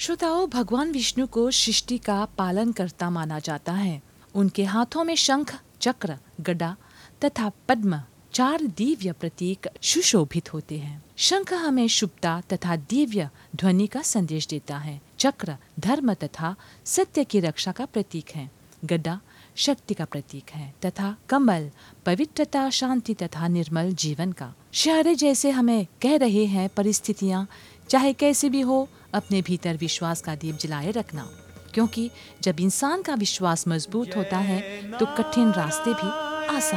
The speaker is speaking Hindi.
श्रोताओं, भगवान विष्णु को सृष्टि का पालन करता माना जाता है। उनके हाथों में शंख, चक्र, गदा तथा पद्म 4 दिव्य प्रतीक सुशोभित होते हैं। शंख हमें शुभता तथा दिव्य ध्वनि का संदेश देता है। चक्र धर्म तथा सत्य की रक्षा का प्रतीक है। गदा शक्ति का प्रतीक है तथा कमल पवित्रता, शांति तथा निर्मल जीवन का। शहरे जैसे हमें कह रहे हैं, परिस्थितियाँ चाहे कैसी भी हो, अपने भीतर विश्वास का दीप जलाए रखना, क्योंकि जब इंसान का विश्वास मजबूत होता है तो कठिन रास्ते भी आसान